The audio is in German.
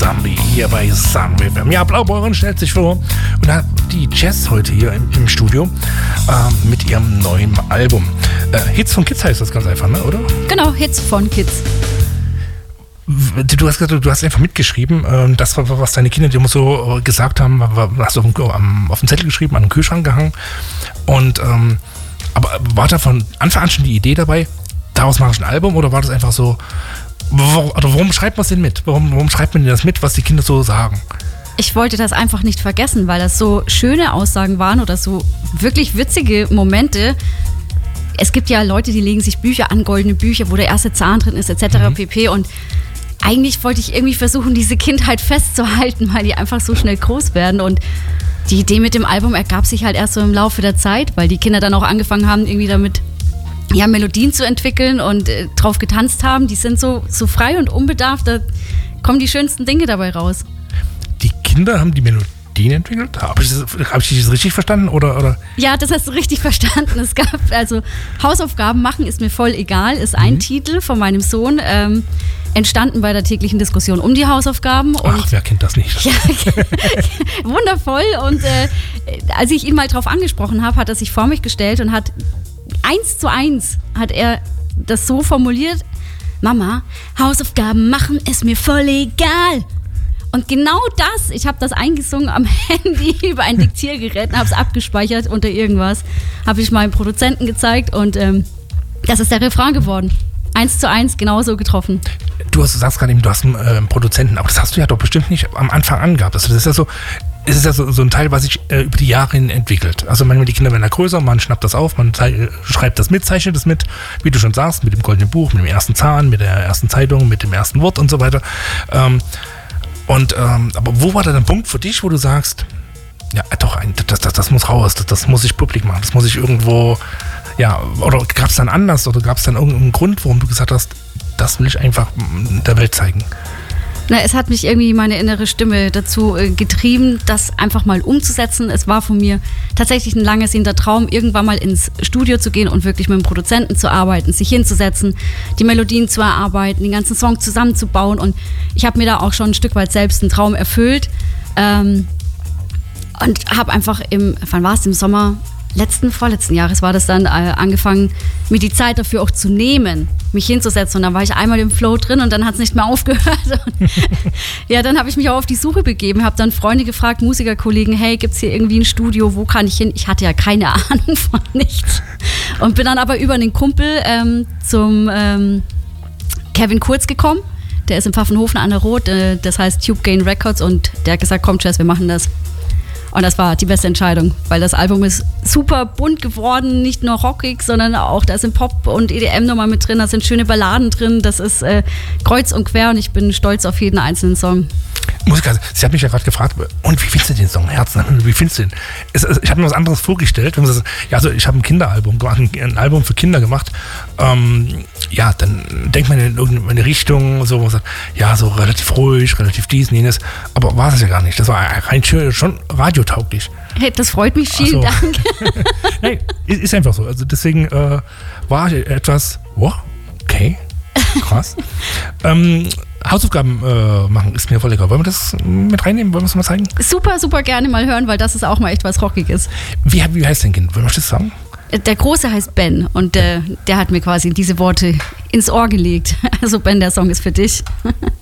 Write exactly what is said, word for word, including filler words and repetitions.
Zombie hier bei Sunwave. Ja, Blaubeuren stellt sich vor. Und da hat die Jess heute hier im, im Studio äh, mit ihrem neuen Album. Äh, Hits von Kids heißt das ganz einfach, ne, oder? Genau, Hits von Kids. Du hast gesagt, du hast einfach mitgeschrieben, äh, das, was deine Kinder dir immer so gesagt haben, hast du auf dem, auf dem Zettel geschrieben, an den Kühlschrank gehangen. Und, ähm, aber war da von Anfang an schon die Idee dabei, daraus mache ich ein Album, oder war das einfach so, warum, oder warum schreibt man es denn mit? Warum, warum schreibt man denn das mit, was die Kinder so sagen? Ich wollte das einfach nicht vergessen, weil das so schöne Aussagen waren oder so wirklich witzige Momente. Es gibt ja Leute, die legen sich Bücher an, goldene Bücher, wo der erste Zahn drin ist, et cetera mhm. pp. Und eigentlich wollte ich irgendwie versuchen, diese Kindheit festzuhalten, weil die einfach so schnell groß werden. Und die Idee mit dem Album ergab sich halt erst so im Laufe der Zeit, weil die Kinder dann auch angefangen haben, irgendwie damit ja, Melodien zu entwickeln und äh, drauf getanzt haben. Die sind so, so frei und unbedarft, da kommen die schönsten Dinge dabei raus. Die Kinder haben die Melodien entwickelt? Habe ich, hab ich das richtig verstanden? Oder, oder? Ja, das hast du richtig verstanden. Es gab, also Hausaufgaben machen ist mir voll egal, ist ein mhm. Titel von meinem Sohn, ähm, entstanden bei der täglichen Diskussion um die Hausaufgaben. Und ach, wer kennt das nicht? Ja, wundervoll. Und äh, als ich ihn mal drauf angesprochen habe, hat er sich vor mich gestellt und hat eins zu eins hat er das so formuliert: Mama, Hausaufgaben machen ist mir voll egal. Und genau das, ich habe das eingesungen am Handy über ein Diktiergerät und habe es abgespeichert unter irgendwas, habe ich meinem Produzenten gezeigt und ähm, das ist der Refrain geworden. Eins zu eins, genauso getroffen. Du hast, sagst gerade eben, du hast einen äh, Produzenten, aber das hast du ja doch bestimmt nicht am Anfang an gehabt. Also das ist ja so, es ist ja so, so ein Teil, was sich äh, über die Jahre hin entwickelt. Also manchmal die Kinder werden ja größer, man schnappt das auf, man zei- schreibt das mit, zeichnet das mit, wie du schon sagst, mit dem goldenen Buch, mit dem ersten Zahn, mit der ersten Zeitung, mit dem ersten Wort und so weiter. Ähm, und ähm, aber wo war da der Punkt für dich, wo du sagst, ja doch, das, das, das muss raus, das, das muss ich publik machen, das muss ich irgendwo, ja, oder gab es dann anders oder gab es dann irgendeinen Grund, warum du gesagt hast, das will ich einfach der Welt zeigen? Na, es hat mich irgendwie meine innere Stimme dazu äh, getrieben, das einfach mal umzusetzen. Es war von mir tatsächlich ein langes sehnter Traum, irgendwann mal ins Studio zu gehen und wirklich mit dem Produzenten zu arbeiten, sich hinzusetzen, die Melodien zu erarbeiten, den ganzen Song zusammenzubauen. Und ich habe mir da auch schon ein Stück weit selbst einen Traum erfüllt. Ähm, und habe einfach im, wann war es, im Sommer letzten, vorletzten Jahres war das dann, äh, angefangen, mir die Zeit dafür auch zu nehmen, mich hinzusetzen. Und dann war ich einmal im Flow drin und dann hat es nicht mehr aufgehört. Und ja, dann habe ich mich auch auf die Suche begeben, habe dann Freunde gefragt, Musikerkollegen, hey, gibt es hier irgendwie ein Studio, wo kann ich hin? Ich hatte ja keine Ahnung von nichts. Und bin dann aber über einen Kumpel ähm, zum ähm, Kevin Kurz gekommen. Der ist in Pfaffenhofen an der Rot, äh, das heißt Tube Gain Records, und der hat gesagt, komm Jess, wir machen das. Und das war die beste Entscheidung, weil das Album ist super bunt geworden, nicht nur rockig, sondern auch, da sind Pop- und E D M-Nummer mit drin, da sind schöne Balladen drin, das ist äh, kreuz und quer und ich bin stolz auf jeden einzelnen Song. Musiker, Sie hat mich ja gerade gefragt, und wie findest du den Song, Herzen? Wie findest du den? Es, es, ich habe mir was anderes vorgestellt. Wenn man sagt, ja, also ich habe ein Kinderalbum gemacht, ein Album für Kinder gemacht. Ähm, ja, dann denkt man in irgendeine Richtung, so, man sagt, ja, so relativ ruhig, relativ dies und jenes. Aber war das ja gar nicht. Das war rein schön, schon radiotauglich. Hey, das freut mich, vielen also, Dank. Hey, ist einfach so. Also deswegen äh, war ich etwas, wow, okay, krass. ähm, Hausaufgaben äh, machen ist mir voll egal. Wollen wir das mit reinnehmen? Wollen wir es mal zeigen? Super, super gerne mal hören, weil das ist auch mal echt was Rockiges. Wie, wie heißt dein Kind? Wollen wir das sagen? Der Große heißt Ben und äh, der hat mir quasi diese Worte ins Ohr gelegt. Also Ben, der Song ist für dich.